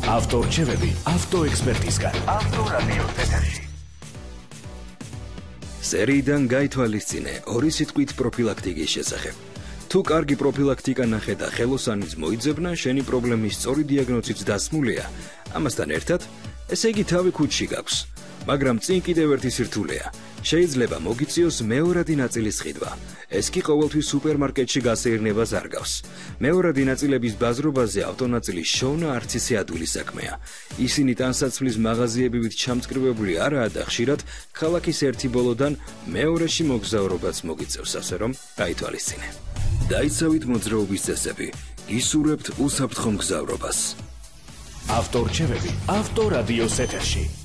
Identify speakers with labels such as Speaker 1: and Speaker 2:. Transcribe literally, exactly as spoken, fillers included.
Speaker 1: ავტორჩევები ავტოექსპერტისგან. ავტორადიოს ეთერში.
Speaker 2: სერიიდან გაითვალისწინე ორი სიტყვით პროფილაქტიკის შესახებ. თუ კარგი პროფილაქტიკა ნახე და ხელოსანიც მოიძებნა, შენი პრობლემის სწორი დიაგნოზიც დასმულია. ამასთან ერთად, ესე იგი თავი ქუდში გაქვს. მაგრამ წინ კიდევ ერთი სირთულეა. შეიძლება მოგიწიოს მეორადი ნაწილის ყიდვა. ეს კი ყოველთვის სუპერმარკეტში გასეირნებას არ გავს. მეორადი ნაწილების ბაზრობაზე ავტონაწილის შოვნა არც ისე ადვილი საქმეა. ისინი ტანსაცმლის მაღაზიებივით ჩამწკრივებული არაა და ხშირად ქალაქის ერთი ბოლოდან მეორეში მოგზაურობაც მოგიწევს, ასე რომ გაითვალისწინე. დაიცავით მოძრაობის წესები, გისურვებთ უსაფრთხო მგზავრობას.
Speaker 1: ავტორჩევები ავტორადიოს ეთერში.